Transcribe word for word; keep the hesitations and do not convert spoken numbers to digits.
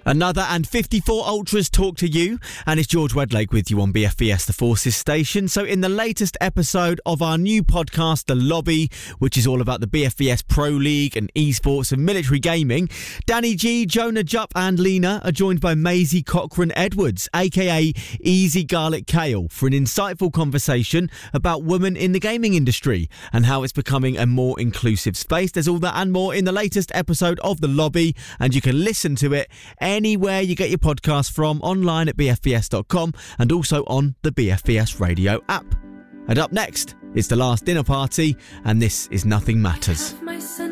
Another and fifty-four Ultras talk to you, and it's George Wedlake with you on B F B S The Forces station. So in the latest episode of our new podcast, The Lobby, which is all about the B F B S Pro League and esports and military gaming, Danny G, Jonah Jupp and Lena are joined by Maisie Cochran-Edwards, aka Easy Garlic Kale, for an insightful conversation about women in the gaming industry and how it's becoming a more inclusive space. There's all that and more in the latest episode of The Lobby, and you can listen to it anywhere you get your podcast from, online at b f b s dot com and also on the B F B S radio app. And up next, it's The Last Dinner Party, and this is Nothing Matters.